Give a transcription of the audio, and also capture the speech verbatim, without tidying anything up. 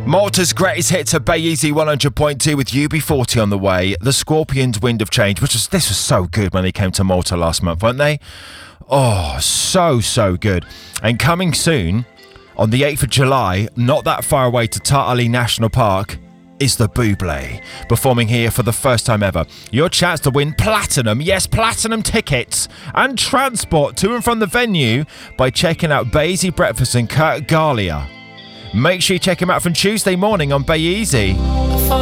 Malta's greatest hits at Bay Easy one hundred point two with U B forty on the way. The Scorpions' Wind of Change, which was this was so good when they came to Malta last month, weren't they? Oh, so, so good. And coming soon, on the eighth of July, not that far away to Tartali National Park, is the Buble, performing here for the first time ever. Your chance to win platinum, yes, platinum tickets and transport to and from the venue by checking out Bay Easy Breakfast and Kurt Galia. Make sure you check him out from Tuesday morning on Bay Easy.